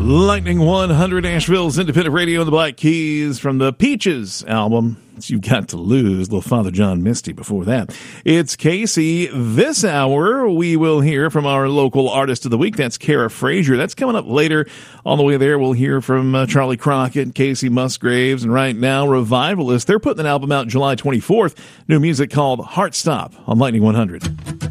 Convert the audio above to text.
Lightning 100, Asheville's independent radio in the Black Keys from the Peaches album. You've Got to Lose, little Father John Misty before that. It's Casey. This hour, we will hear from our local artist of the week. That's Kara Frazier. That's coming up later. On the way there, we'll hear from Charlie Crockett, Casey Musgraves, and right now, Revivalist. They're putting an album out July 24th. New music called Heartstop on Lightning 100.